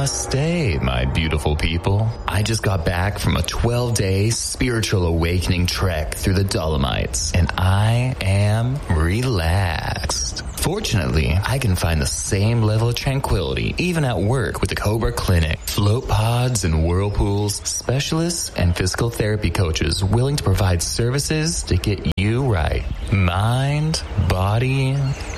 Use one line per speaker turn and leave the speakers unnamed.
Namaste, my beautiful people. I just got back from a 12-day spiritual awakening trek through the Dolomites, and I am relaxed. Fortunately, I can find the same level of tranquility even at work with the Cobra Clinic. Float pods and whirlpools, specialists and physical therapy coaches willing to provide services to get you right. Mind, body,